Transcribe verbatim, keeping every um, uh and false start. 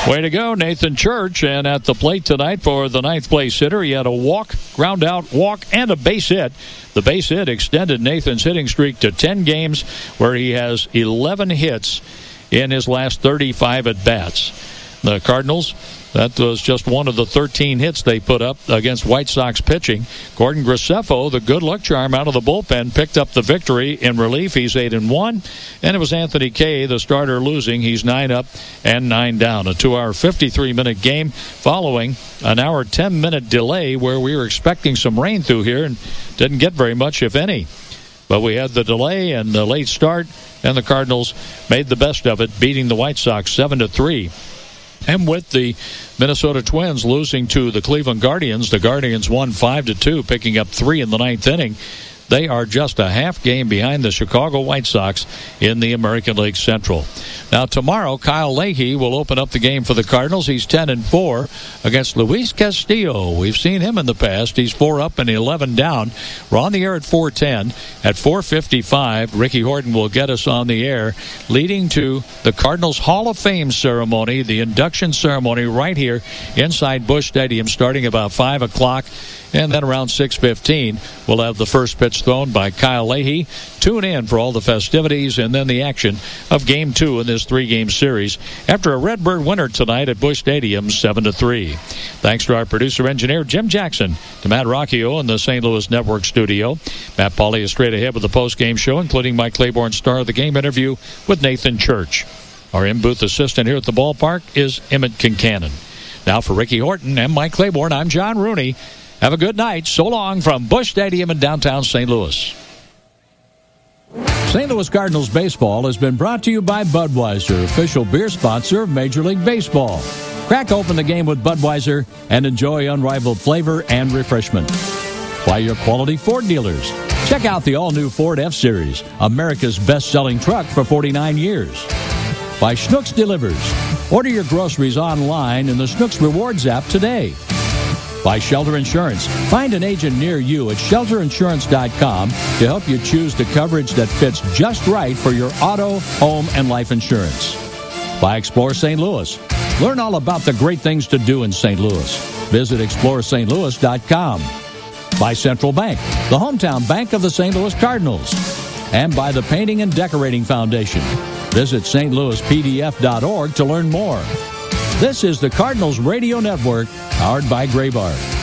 Way to go, Nathan Church. And at the plate tonight for the ninth place hitter, he had a walk, ground out, walk, and a base hit. The base hit extended Nathan's hitting streak to ten games, where he has eleven hits in his last thirty-five at-bats. The Cardinals, that was just one of the thirteen hits they put up against White Sox pitching. Gordon Graceffo, the good luck charm out of the bullpen, picked up the victory in relief. He's eight and one. And it was Anthony Kay, the starter, losing. He's nine up and nine down. A two-hour, fifty-three minute game following an hour, ten minute delay where we were expecting some rain through here and didn't get very much, if any. But we had the delay and the late start, and the Cardinals made the best of it, beating the White Sox seven to three. And with the Minnesota Twins losing to the Cleveland Guardians, the Guardians won five to two, picking up three in the ninth inning. They are just a half game behind the Chicago White Sox in the American League Central. Now, tomorrow, Kyle Leahy will open up the game for the Cardinals. He's ten and four against Luis Castillo. We've seen him in the past. He's four up and eleven down. We're on the air at four ten. At four fifty-five, Ricky Horton will get us on the air, leading to the Cardinals Hall of Fame ceremony, the induction ceremony right here inside Busch Stadium, starting about five o'clock. And then around six fifteen, we'll have the first pitch thrown by Kyle Leahy. Tune in for all the festivities and then the action of Game two in this three-game series after a Redbird winner tonight at Busch Stadium, seven to three. Thanks to our producer-engineer, Jim Jackson, to Matt Rocchio in the Saint Louis Network studio. Matt Pauley is straight ahead with the post-game show, including Mike Claiborne star of the game interview with Nathan Church. Our in-booth assistant here at the ballpark is Emmett Kincannon. Now for Ricky Horton and Mike Claiborne, I'm John Rooney. Have a good night. So long from Busch Stadium in downtown Saint Louis. Saint Louis Cardinals baseball has been brought to you by Budweiser, official beer sponsor of Major League Baseball. Crack open the game with Budweiser and enjoy unrivaled flavor and refreshment. By your quality Ford dealers. Check out the all-new Ford F-Series, America's best-selling truck for forty-nine years. By Schnucks Delivers. Order your groceries online in the Schnucks Rewards app today. By Shelter Insurance. Find an agent near you at shelter insurance dot com to help you choose the coverage that fits just right for your auto, home, and life insurance. By Explore Saint Louis. Learn all about the great things to do in Saint Louis. Visit explore st louis dot com. By Central Bank, the hometown bank of the Saint Louis Cardinals. And by the Painting and Decorating Foundation. Visit s t louis p d f dot org to learn more. This is the Cardinals Radio Network, powered by Graybar.